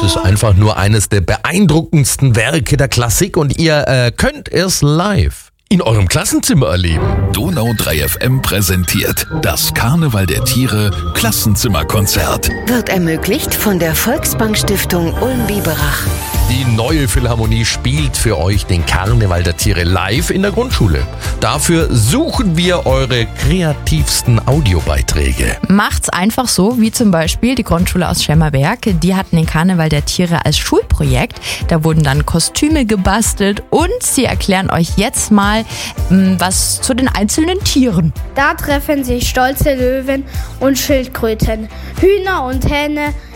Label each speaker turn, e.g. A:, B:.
A: ist einfach nur eines der beeindruckendsten Werke der Klassik und ihr könnt es live in eurem Klassenzimmer erleben.
B: Donau 3 FM präsentiert das Karneval der Tiere Klassenzimmerkonzert.
C: Wird ermöglicht von der Volksbank-Stiftung Ulm-Biberach.
A: Die Neue Philharmonie spielt für euch den Karneval der Tiere live in der Grundschule. Dafür suchen wir eure kreativsten Audiobeiträge.
D: Macht's einfach so, wie zum Beispiel die Grundschule aus Schemmerberg. Die hatten den Karneval der Tiere als Schulprojekt. Da wurden dann Kostüme gebastelt und sie erklären euch jetzt mal was zu den einzelnen Tieren.
E: Da treffen sich stolze Löwen und Schildkröten, Hühner und Hähne,